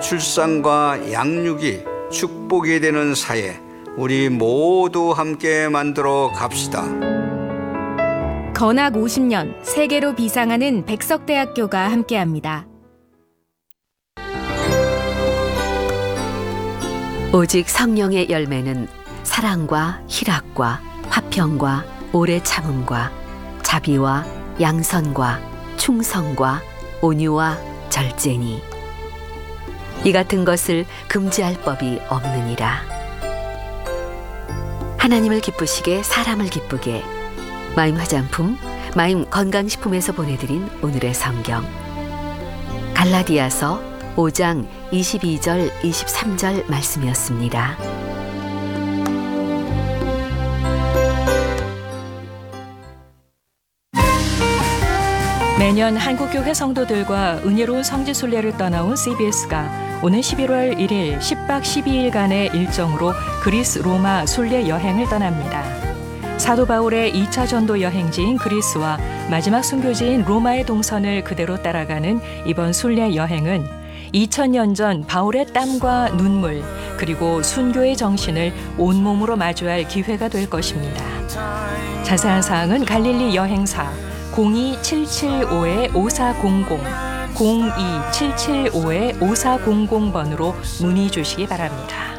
출산과 양육이 축복이 되는 사회, 우리 모두 함께 만들어 갑시다. 건학 50년 세계로 비상하는 백석대학교가 함께합니다. 오직 성령의 열매는 사랑과 희락과 화평과 오래 참음과 자비와 양선과 충성과 온유와 절제니 이 같은 것을 금지할 법이 없느니라. 하나님을 기쁘시게 사람을 기쁘게 마임 화장품, 마임 건강식품에서 보내드린 오늘의 성경 갈라디아서 5장 22절 23절 말씀이었습니다. 매년 한국교회 성도들과 은혜로운 성지순례를 떠나온 CBS가 오는 11월 1일 10박 12일간의 일정으로 그리스 로마 순례 여행을 떠납니다. 사도 바울의 2차 전도 여행지인 그리스와 마지막 순교지인 로마의 동선을 그대로 따라가는 이번 순례 여행은 2000년 전 바울의 땀과 눈물 그리고 순교의 정신을 온몸으로 마주할 기회가 될 것입니다. 자세한 사항은 갈릴리 여행사 02775-5400, 02775-5400번으로 문의 주시기 바랍니다.